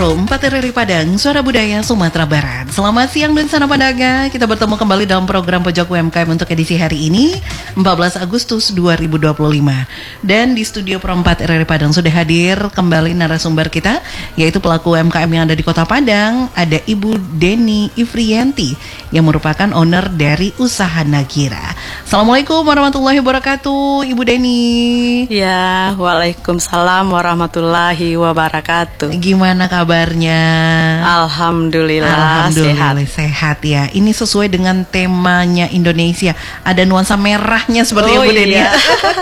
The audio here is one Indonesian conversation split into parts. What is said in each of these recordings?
Pro 4 RRI Padang, Suara Budaya Sumatera Barat. Selamat siang dan sana Pandaga. Kita bertemu kembali dalam program Pojok UMKM untuk edisi hari ini 14 Agustus 2025. Dan di studio Pro 4 RRI Padang sudah hadir kembali narasumber kita, yaitu pelaku UMKM yang ada di Kota Padang. Ada Ibu Deni Ifrianti yang merupakan owner dari Usaha Nagira. Assalamualaikum warahmatullahi wabarakatuh, Ibu Deni. Ya, waalaikumsalam warahmatullahi wabarakatuh. Gimana kabarnya? Alhamdulillah sehat ya. Ini sesuai dengan temanya Indonesia. Ada nuansa merahnya seperti Ibu Deni. Iya.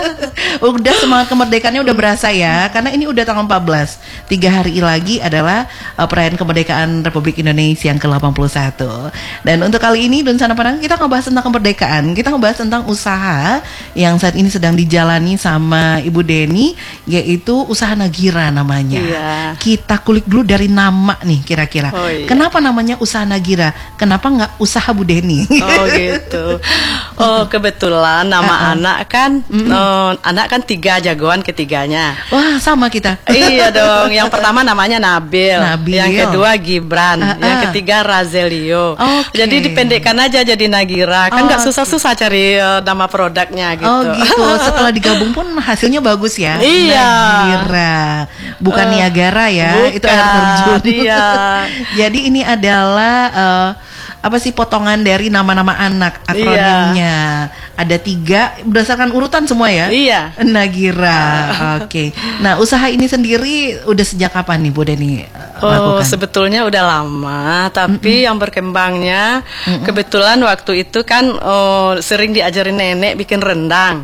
Udah semangat kemerdekaannya udah berasa ya. Karena ini udah tanggal 14. 3 hari lagi adalah perayaan kemerdekaan Republik Indonesia yang ke-81. Dan untuk kali ini Dunsana Padang kita ngebahas tentang kemerdekaan. Kita ngebahas tentang usaha yang saat ini sedang dijalani sama Ibu Deni, yaitu Usaha Nagira namanya. Iya. Kita kulik dulu dari nama nih kira-kira. Iya. Kenapa namanya Usaha Nagira? Kenapa nggak Usaha Bu Deni? Oh gitu. Oh kebetulan nama anak kan, anak kan 3 jagoan ketiganya. Wah sama kita. Iya dong. Yang pertama namanya Nabil. Yang kedua Gibran. Yang ketiga Razelio. Okay. Jadi dipendekkan aja jadi Nagira. Kan nggak susah-susah cari nama produknya gitu. Oh gitu. Setelah digabung pun hasilnya bagus ya. Iya. Nagira. Bukan Niagara ya. Bukan, itu air terjun. Iya. Jadi ini adalah apa sih potongan dari nama-nama anak akronimnya. Ada 3 berdasarkan urutan semua ya. Iya. Nagira. Oke. Nah usaha ini sendiri udah sejak kapan nih Bu Deni lakukan? Sebetulnya udah lama, tapi yang berkembangnya kebetulan waktu itu kan sering diajarin nenek bikin rendang.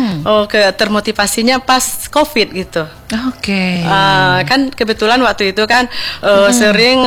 Termotivasinya pas COVID gitu. Oke. Kan kebetulan waktu itu kan sering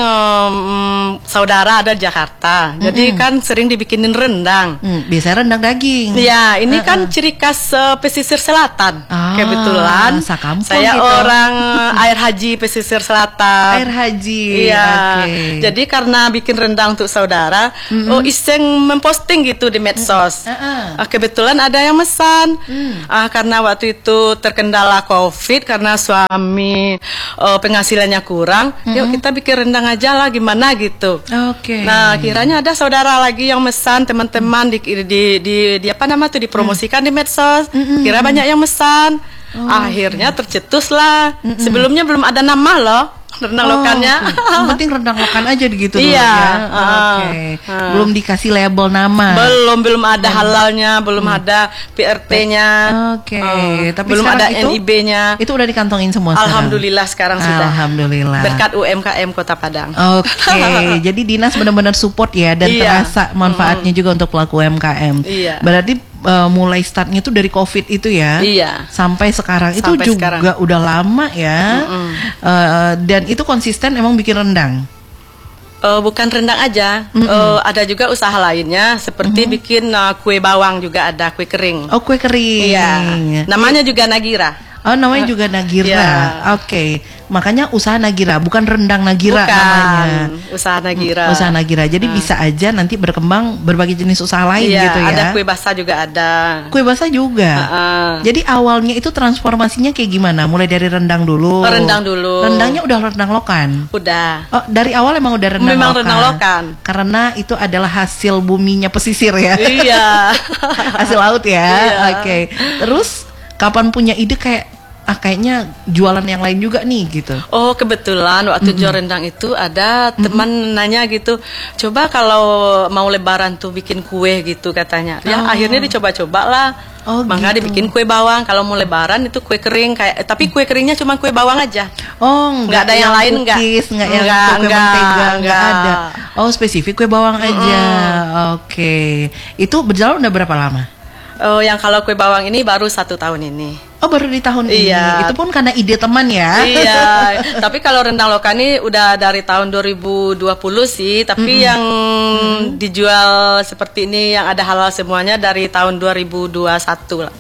saudara ada di Jakarta, jadi kan sering dibikinin rendang. Biasanya rendang daging. Ya, ini kan ciri khas pesisir selatan. Kebetulan saya gitu. orang air haji pesisir selatan. Air haji. Iya. Okay. Jadi karena bikin rendang untuk saudara, iseng memposting gitu di medsos. Kebetulan ada yang mesan. Karena waktu itu terkendala COVID karena suami penghasilannya kurang, yuk kita bikin rendang aja lah gimana gitu. Oke. Nah, kiranya ada saudara lagi yang mesan, teman-teman di apa nama tuh dipromosikan di medsos. Kira banyak yang mesan. Akhirnya tercetuslah. Sebelumnya belum ada nama loh. Rendang lokannya. Yang penting rendang lokan aja gitu dulu iya, ya. Oke. Belum dikasih label nama. Belum ada halalnya, belum ada PRT-nya. Oke. Tapi belum ada itu, NIB-nya. Itu udah dikantongin semua sekarang. Alhamdulillah sekarang sudah. Alhamdulillah. Berkat UMKM Kota Padang. Oke. Jadi dinas benar-benar support ya dan terasa manfaatnya juga untuk pelaku UMKM. Iya. Berarti mulai startnya tuh dari COVID itu ya. Iya. Sampai sekarang itu juga udah lama ya. Dan itu konsisten emang bikin rendang. Bukan rendang aja, ada juga usaha lainnya seperti bikin kue bawang juga ada, kue kering. Oh kue kering. Iya. Namanya juga Nagira. Oh namanya juga Nagira. Yeah. Oke. Makanya usaha Nagira, bukan rendang Nagira namanya. Usaha Nagira. Usaha Nagira. Jadi bisa aja nanti berkembang berbagai jenis usaha lain gitu ya. Ada kue basah juga ada. Kue basah juga. Jadi awalnya itu transformasinya kayak gimana? Mulai dari rendang dulu. Rendang dulu. Rendangnya udah rendang lokan. Udah. Oh, dari awal emang udah rendang memang lokan. Rendang lokan. Karena itu adalah hasil buminya pesisir ya. Iya. Hasil laut ya. Iya. Oke. Terus kapan punya ide kayak kayaknya jualan yang lain juga nih gitu. Oh kebetulan waktu jual rendang itu ada teman nanya gitu, coba kalau mau lebaran tuh bikin kue gitu katanya. Ya akhirnya dicoba-coba lah. Maka dibikin kue bawang. Kalau mau lebaran itu kue kering kayak, tapi kue keringnya cuma kue bawang aja. Nggak ada yang lain cookies, nggak yang kue mentega, nggak ada. Spesifik kue bawang aja. Oke. Itu berjalan udah berapa lama? Yang kalau kue bawang ini baru 1 tahun ini. Baru di tahun ini. Itu pun karena ide teman ya. Iya. Tapi kalau rendang lokan ini udah dari tahun 2020 sih. Tapi yang dijual seperti ini yang ada halal semuanya dari tahun 2021 lah.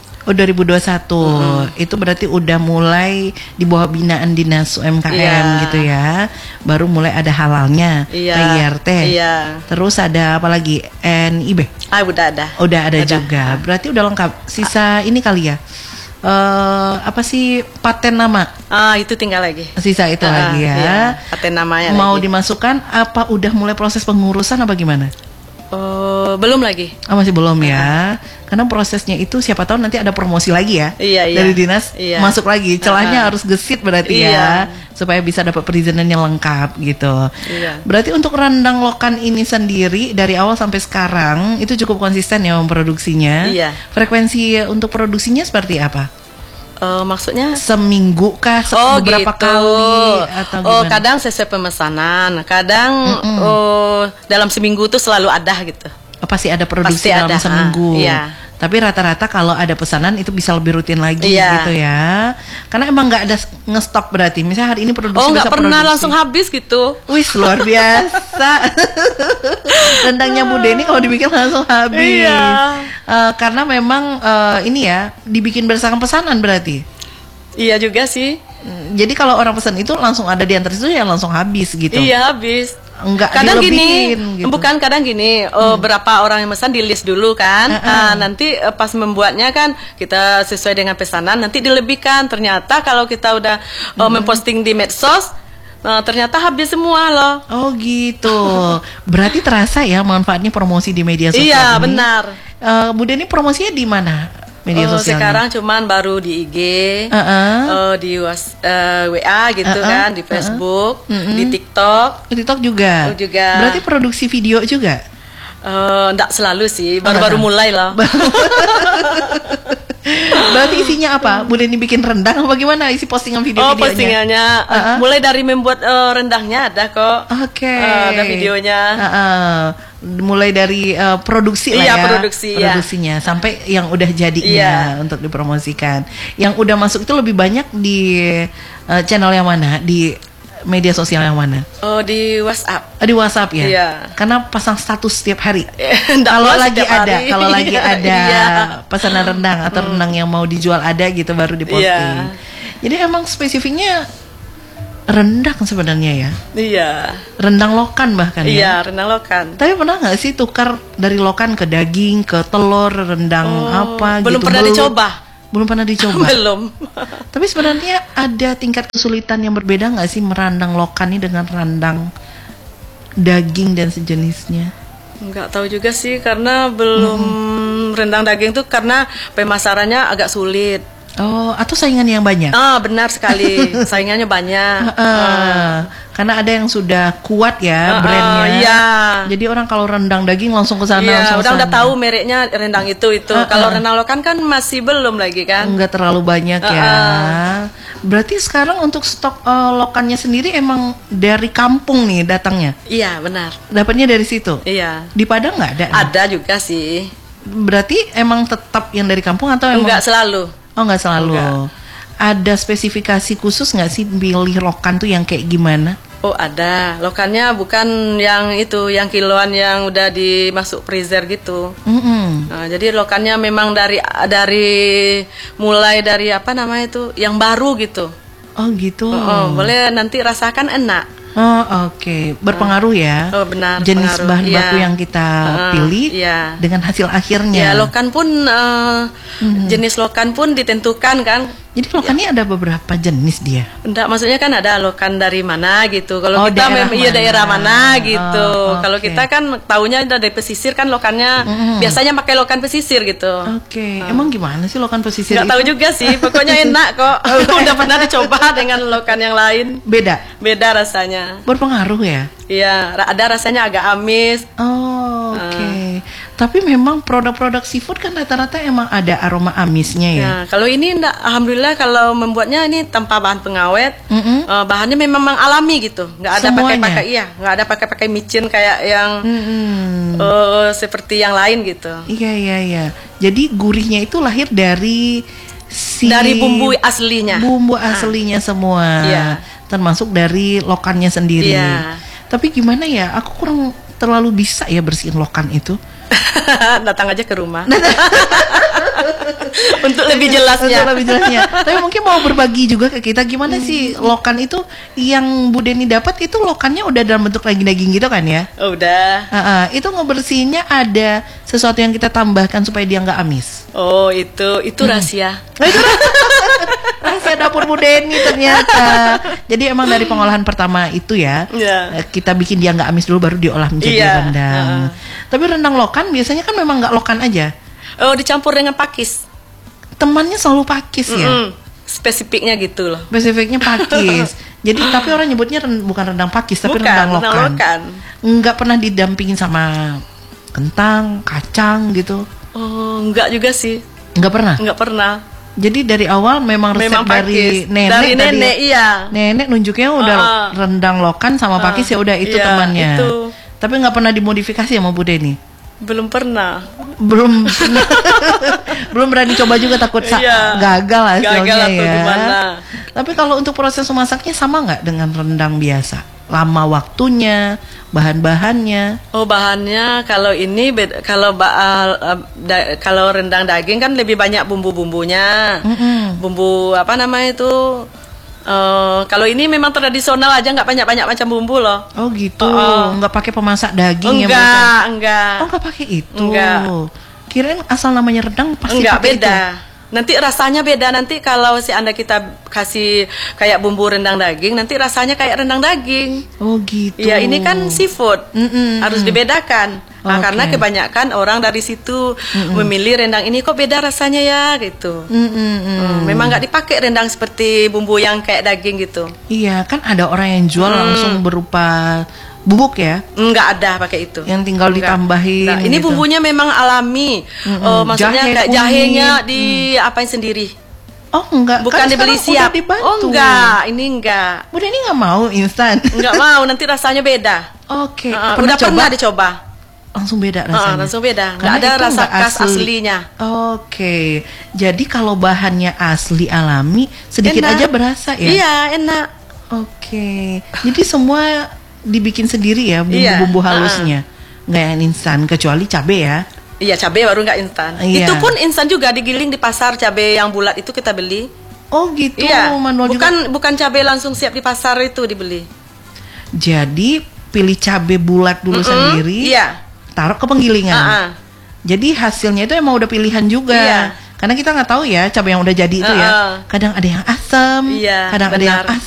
2021. Itu berarti udah mulai di bawah binaan Dinas UMKM gitu ya. Baru mulai ada halalnya. PYRT. Terus ada apa lagi? NIB. Udah ada. Udah ada juga. Berarti udah lengkap. Sisa ini kali ya. apa sih, paten nama? Itu tinggal lagi. Sisa itu lagi ya. Iya, paten namanya mau lagi. dimasukkan apa udah mulai proses pengurusan apa gimana? Belum lagi. Masih belum ya. Karena prosesnya itu siapa tahu nanti ada promosi lagi ya. Iya. Dari dinas masuk lagi. Celahnya harus gesit berarti ya. Supaya bisa dapat perizinan yang lengkap gitu. Iya. Berarti untuk rendang lokan ini sendiri dari awal sampai sekarang itu cukup konsisten ya memproduksinya. Iya. Frekuensi untuk produksinya seperti apa? Maksudnya seminggu kah? Beberapa gitu. kali atau gimana? Kadang sesuai pemesanan, kadang dalam seminggu tuh selalu ada gitu. Pasti ada produksi Pasti dalam ada. seminggu. Iya. Tapi rata-rata kalau ada pesanan itu bisa lebih rutin lagi Iya. gitu ya. Karena emang nggak ada ngestok berarti. Misalnya hari ini produksi nggak besok pernah produksi. langsung habis gitu. Wih, luar biasa. Rendangnya Bu Deni kalau dibikin langsung habis. Iya. Karena memang ini ya dibikin berdasarkan pesanan berarti. Iya juga sih. Jadi kalau orang pesan itu langsung ada di antar itu ya langsung habis gitu. Iya habis. Enggak kadang dilebihin, gini, gitu. bukan kadang gini. Berapa orang yang pesan di list dulu kan. Nanti pas membuatnya kan kita sesuai dengan pesanan. Nanti dilebihkan. Ternyata kalau kita udah memposting di medsos, ternyata habis semua loh. Oh gitu. Berarti terasa ya manfaatnya promosi di media sosial. Iya ini. benar. Bu Deni promosinya di mana? Media sosial. Sekarang cuman baru di IG, di WA gitu kan, di Facebook, di TikTok. TikTok juga. Berarti produksi video juga? Enggak selalu sih, baru-baru mulai loh. Berarti isinya apa? Bu Deni bikin rendang apa gimana isi postingan video-videonya? Postingannya mulai dari membuat rendangnya ada kok. Oke. Ada videonya. Mulai dari produksi lah ya. Produksinya sampai yang udah jadinya untuk dipromosikan. Yang udah masuk itu lebih banyak di channel yang mana? Di media sosial yang mana? Di WhatsApp. Di WhatsApp ya. Iya. Karena pasang status setiap hari. Kalau lagi ada pesanan rendang atau rendang yang mau dijual ada gitu baru diposting. Jadi emang spesifiknya rendang sebenarnya ya. Iya. Rendang lokan bahkan ya. Iya, rendang lokan. Tapi pernah nggak sih tukar dari lokan ke daging, ke telur, rendang apa belum gitu? Pernah dicoba. Belum pernah dicoba. Belum. Tapi sebenarnya ada tingkat kesulitan yang berbeda nggak sih merandang lokan ini dengan rendang daging dan sejenisnya? Nggak tahu juga sih karena belum rendang daging tuh karena pemasarannya agak sulit. Atau saingannya yang banyak? Benar sekali, saingannya banyak. Karena ada yang sudah kuat ya brandnya. Iya. Jadi orang kalau rendang daging langsung ke sana. Iya, udah tahu mereknya rendang itu. Kalau rendang lokan kan masih belum lagi kan? Enggak terlalu banyak ya. Berarti sekarang untuk stok lokannya sendiri emang dari kampung nih datangnya? Iya benar. Dapatnya dari situ? Iya. Di Padang nggak ada? Ada juga sih. Berarti emang tetap yang dari kampung atau emang? Enggak selalu. Nggak selalu. Enggak. Ada spesifikasi khusus nggak sih pilih lokan tuh yang kayak gimana? Ada. Lokannya bukan yang itu, yang kiloan yang udah dimasuk freezer gitu. Jadi lokannya memang dari mulai dari apa namanya itu, yang baru gitu. Oh gitu. Boleh nanti rasakan enak. Oke. Berpengaruh ya. Benar. Jenis bahan baku yang kita pilih dengan hasil akhirnya. Ya, lokan pun jenis lokan pun ditentukan kan. Jadi lokannya ada beberapa jenis dia. Enggak, maksudnya kan ada lokan dari mana gitu. Kalau kita daerah mana gitu. Kalau kita kan taunya dari pesisir kan lokannya biasanya pakai lokan pesisir gitu. Oke. Emang gimana sih lokan pesisir? Nggak tahu juga sih. Pokoknya enak kok. Udah pernah dicoba dengan lokan yang lain. Beda rasanya. Berpengaruh ya? Iya, ada rasanya agak amis. Oke. Tapi memang produk-produk seafood kan rata-rata emang ada aroma amisnya ya. Nah, kalau ini enggak, alhamdulillah kalau membuatnya ini tanpa bahan pengawet, bahannya memang alami gitu, nggak ada pakai-pakai nggak ada pakai-pakai micin kayak yang seperti yang lain gitu. Iya. Jadi gurihnya itu lahir dari dari bumbu aslinya. Bumbu aslinya semua. Termasuk dari lokannya sendiri. Tapi gimana ya? Aku kurang terlalu bisa ya bersihin lokan itu. Datang aja ke rumah. Untuk lebih jelasnya. Untuk lebih jelasnya. Tapi mungkin mau berbagi juga ke kita gimana sih lokan itu yang Bu Deni dapat itu lokannya udah dalam bentuk daging-daging gitu kan ya? Oh, udah. Itu ngebersihinnya ada sesuatu yang kita tambahkan supaya dia nggak amis. Oh, itu rahasia. Rahasia dapur Bu Deni ternyata. Jadi emang dari pengolahan pertama itu ya, kita bikin dia nggak amis dulu baru diolah menjadi rendang. Tapi rendang lokan biasanya kan memang nggak lokan aja. Oh, dicampur dengan pakis. Temannya selalu pakis ya. Spesifiknya gitu loh. Spesifiknya pakis. Jadi tapi orang nyebutnya bukan rendang pakis tapi bukan, rendang lokan. lokan. Nggak pernah didampingin sama kentang, kacang gitu. Oh, enggak juga sih. Nggak pernah. Enggak pernah. Jadi dari awal memang resep dari nenek. Dari nenek, iya. Nenek nunjuknya udah rendang lokan sama pakis ya udah itu temannya. Itu. Tapi nggak pernah dimodifikasi sama Bu Deni. Belum pernah. Belum pernah. Belum berani coba juga takut gagal hasilnya gagal atau ya. gimana. Tapi kalau untuk proses memasaknya sama nggak dengan rendang biasa? Lama waktunya, bahan-bahannya? Oh, bahannya kalau ini kalau rendang daging kan lebih banyak bumbu-bumbunya. Bumbu apa namanya itu? Kalau ini memang tradisional aja, nggak banyak-banyak macam bumbu loh. Oh gitu, nggak pakai pemasak daging enggak. Oh nggak pakai itu. Enggak. Kirain asal namanya rendang pasti enggak, pakai beda. itu. Nanti rasanya beda. Nanti kalau Anda kita kasih kayak bumbu rendang daging, nanti rasanya kayak rendang daging. Oh gitu. Ya ini kan seafood, harus dibedakan. Nah, karena kebanyakan orang dari situ memilih rendang ini kok beda rasanya ya gitu. Memang nggak dipakai rendang seperti bumbu yang kayak daging gitu. Iya, kan ada orang yang jual langsung berupa bubuk ya? Nggak ada pakai itu. Yang tinggal ditambahin. Nah, ini gitu. bumbunya memang alami. Maksudnya Jahe, kayak kunyit. jahenya diapain sendiri. Oh enggak, Bukan kan dibeli sekarang siap. udah dibantu. Oh enggak, ini enggak. Bu Deni nggak mau instan. Enggak mau, nanti rasanya beda. Oke. Udah pernah dicoba. Langsung beda rasanya. Langsung beda. Nggak Karena ada itu rasa nggak khas aslinya. Oke. Jadi kalau bahannya asli alami, sedikit Enak. aja berasa ya? Iya, enak. Oke. Jadi semua dibikin sendiri ya bumbu-bumbu halusnya. Nggak yang instan kecuali cabai ya. Iya, cabai baru nggak instan. Iya. Itu pun instan juga, digiling di pasar, cabai yang bulat itu kita beli. Oh gitu. Iya. Manual Bukan cabai langsung siap di pasar itu dibeli. Jadi pilih cabai bulat dulu sendiri. Iya. Taruh ke penggilingan. Jadi hasilnya itu emang udah pilihan juga. Iya. Karena kita nggak tahu ya cabai yang udah jadi itu ya. Kadang ada yang asam, kadang ada yang